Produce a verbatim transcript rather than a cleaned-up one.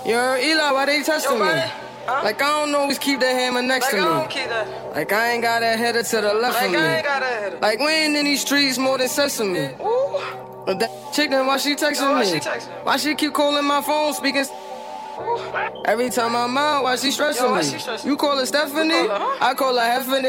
Yo, Eli, why they testing me? Huh? Like, I don't always keep that hammer next like to me. I don't keep that. Like, I ain't got that header to the left like of me. I ain't got that header. Like, we ain't in these streets more than sesame. Ooh. But that chick, then why she texting Yo, why me? She texting? Why she keep calling my phone, speaking? Every time I'm out, why she stressing Yo, why me? she stressing? You call her Stephanie? You call her, huh? I call her Heffany.